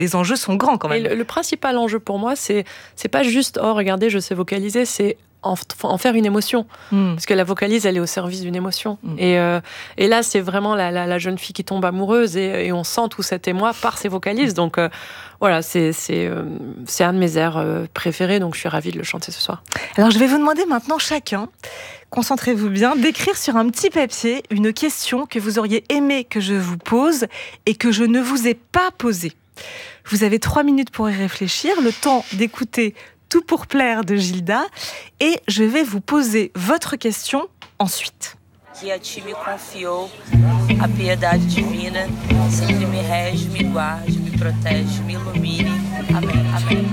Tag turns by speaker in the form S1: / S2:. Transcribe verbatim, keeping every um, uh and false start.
S1: les enjeux sont grands quand même.
S2: Et le, le principal enjeu pour moi, c'est, c'est pas juste « oh, regardez, je sais vocaliser », c'est en, en faire une émotion. Mm. Parce que la vocalise, elle est au service d'une émotion. Mm. Et, euh, et là, c'est vraiment la, la, la jeune fille qui tombe amoureuse et, et on sent tout cet émoi par ses vocalises. Donc euh, voilà, c'est, c'est, euh, c'est un de mes airs euh, préférés, donc je suis ravie de le chanter ce soir.
S1: Alors je vais vous demander maintenant chacun, concentrez-vous bien, d'écrire sur un petit papier une question que vous auriez aimé que je vous pose et que je ne vous ai pas posée. Vous avez trois minutes pour y réfléchir, le temps d'écouter Tout pour plaire de Gilda, et je vais vous poser votre question ensuite.
S3: Que a ti me confiou a piedade divina, sempre me rege, me guarde, me protege, me ilumine. Amém. Amém.